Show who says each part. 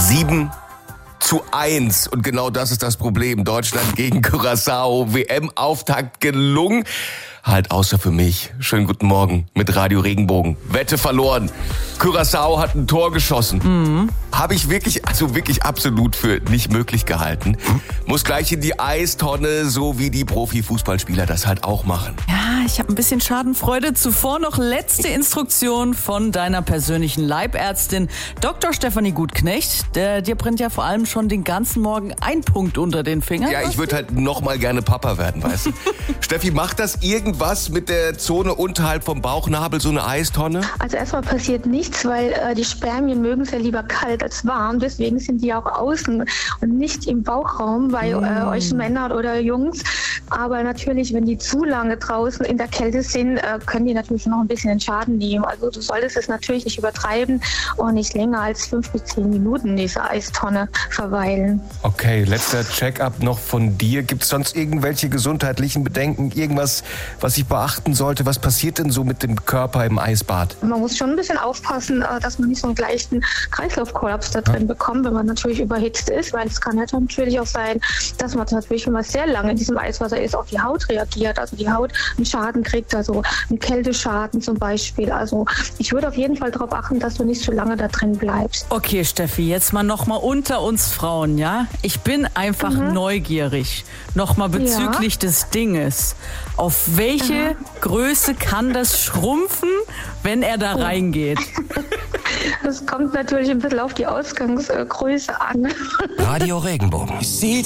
Speaker 1: 7:1. Und genau das ist das Problem. Deutschland gegen Curaçao. WM-Auftakt gelungen. Halt außer für mich. Schönen guten Morgen mit Radio Regenbogen. Wette verloren. Curaçao hat ein Tor geschossen. Habe ich wirklich absolut für nicht möglich gehalten. Muss gleich in die Eistonne, so wie die Profifußballspieler das halt auch machen.
Speaker 2: Ja, ich habe ein bisschen Schadenfreude. Zuvor noch letzte Instruktion von deiner persönlichen Leibärztin, Dr. Stefanie Gutknecht. Dir brennt ja vor allem schon den ganzen Morgen ein Punkt unter den Fingern.
Speaker 1: Ja, ich würde halt noch mal gerne Papa werden, weißt du. Steffi, macht das irgendwas mit der Zone unterhalb vom Bauchnabel, so eine Eistonne?
Speaker 3: Also erstmal passiert nichts, weil die Spermien mögen es ja lieber kalt als warm. Deswegen sind die auch außen und nicht im Bauchraum bei euch Männern oder Jungs. Aber natürlich, wenn die zu lange draußen in der Kälte sind, können die natürlich noch ein bisschen den Schaden nehmen. Also du solltest es natürlich nicht übertreiben und nicht länger als 5 bis 10 Minuten in dieser Eistonne verweilen.
Speaker 1: Okay, letzter Check-up noch von dir. Gibt es sonst irgendwelche gesundheitlichen Bedenken? Irgendwas, was ich beachten sollte? Was passiert denn so mit dem Körper im Eisbad?
Speaker 3: Man muss schon ein bisschen aufpassen, dass man nicht so einen leichten Kreislaufkollaps da drin bekommt, wenn man natürlich überhitzt ist, weil es kann ja natürlich auch sein, dass man natürlich, wenn man sehr lange in diesem Eiswasser ist, auf die Haut reagiert, also die Haut einen Schaden kriegt, also einen Kälteschaden zum Beispiel. Also ich würde auf jeden Fall darauf achten, dass du nicht zu lange da drin bleibst.
Speaker 2: Okay, Steffi, jetzt mal nochmal unter uns Frauen, ja? Ich bin einfach neugierig. Nochmal bezüglich des Dinges. Auf welche Größe kann das schrumpfen, wenn er da reingeht?
Speaker 3: Das kommt natürlich ein bisschen auf die Ausgangsgröße an.
Speaker 4: Radio Regenbogen.